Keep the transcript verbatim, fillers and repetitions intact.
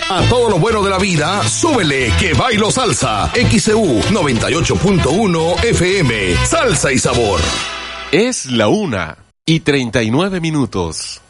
A todo lo bueno de la vida, súbele que bailo salsa. X C U noventa y ocho punto uno F M. Salsa y sabor. Es la una y treinta y nueve minutos.